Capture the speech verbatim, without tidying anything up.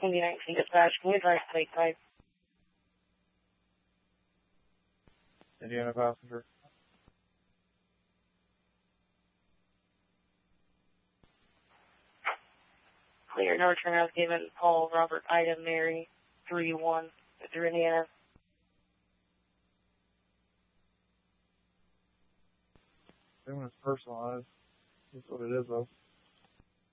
Indy nineteen dispatch, can we drive plate type? Indiana passenger. Clear, no return as given. Paul, Robert, Ida, Mary, three one, Victor, Indiana. Even when it's personalized, that's what it is though.